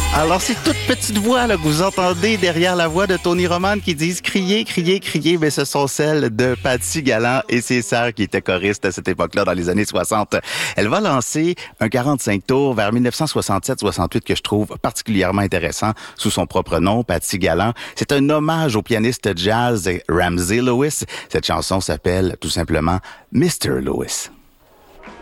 Alors, ces toutes petites voix là, que vous entendez derrière la voix de Tony Roman qui disent « Criez, criez, criez », mais ce sont celles de Patsy Galland et ses sœurs qui étaient choristes à cette époque-là, dans les années 60. Elle va lancer un 45 tours vers 1967-68 que je trouve particulièrement intéressant sous son propre nom, Patsy Galland. C'est un hommage au pianiste jazz Ramsey Lewis. Cette chanson s'appelle tout simplement « Mr. Lewis ».